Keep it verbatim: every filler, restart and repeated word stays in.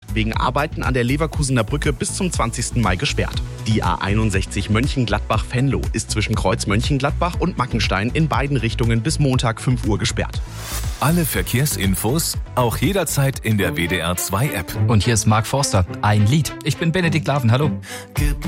wegen Arbeiten an der Leverkusener Brücke bis zum zwanzigsten Mai gesperrt. Die A einundsechzig Mönchengladbach-Venlo ist zwischen Kreuz Mönchengladbach und Mackenstein in beiden Richtungen bis Montag fünf Uhr gesperrt. Alle Verkehrsinfos auch jederzeit in der W D R zwei App. Und hier ist Marc Forster. Ein Lied. Ich bin Benedikt Laven. Hallo. Gib